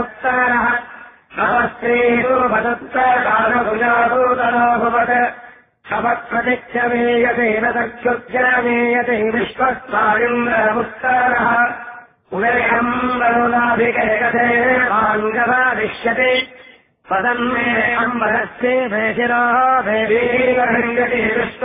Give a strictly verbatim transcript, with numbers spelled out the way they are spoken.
इन्द्रमुत्तारः नवस्त्रीरूपदत्तकालभुजाभूतलोभवत् शपत्प्रतिक्षमेयते न चक्षुर्जनमेयते विश्वस्तारिन्द्रमुत्तारः उदयम् वरुणाभिकैकथे वाङ्गवादिष्यते पदन्मे अम्बरस्ते मे शिरोः भेदीवहङ्गति